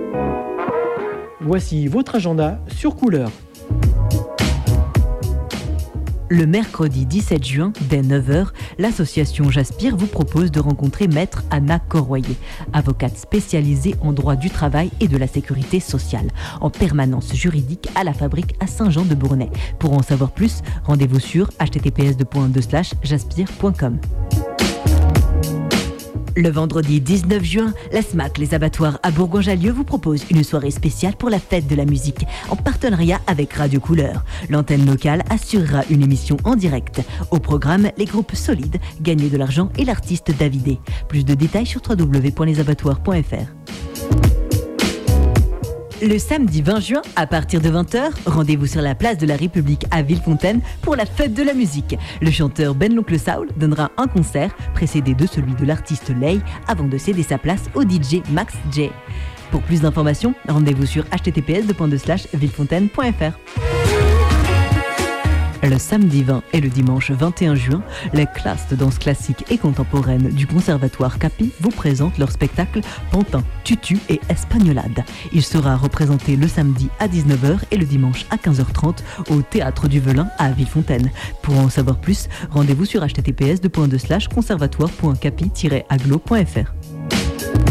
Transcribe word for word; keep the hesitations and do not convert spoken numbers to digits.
Voici votre agenda sur Couleur. Le mercredi dix-sept juin, dès neuf heures, l'association J'Aspire vous propose de rencontrer Maître Anna Corroyer, avocate spécialisée en droit du travail et de la sécurité sociale, en permanence juridique à la Fabrique à Saint-Jean-de-Bournay. Pour en savoir plus, rendez-vous sur h t t p s deux slash jaspire point com. Le vendredi dix-neuf juin, la S M A C Les Abattoirs à Bourgoin-Jallieu vous propose une soirée spéciale pour la fête de la musique, en partenariat avec Radio Couleur. L'antenne locale assurera une émission en direct. Au programme, les groupes solides, Gagner de l'argent et l'artiste Davidé. Plus de détails sur w w w point les abattoirs point f r. Le samedi vingt juin, à partir de vingt heures, rendez-vous sur la place de la République à Villefontaine pour la fête de la musique. Le chanteur Ben l'Oncle Saul donnera un concert précédé de celui de l'artiste Lay avant de céder sa place au D J Max J. Pour plus d'informations, rendez-vous sur h t t p s deux slash villefontaine point f r. Le samedi vingt et le dimanche vingt et un juin, les classes de danse classique et contemporaine du Conservatoire Capi vous présentent leur spectacle Pantin, Tutu et Espagnolade. Il sera représenté le samedi à dix-neuf heures et le dimanche à quinze heures trente au Théâtre du Velin à Villefontaine. Pour en savoir plus, rendez-vous sur h t t p s deux slash conservatoire point capi tiret aglo point f r.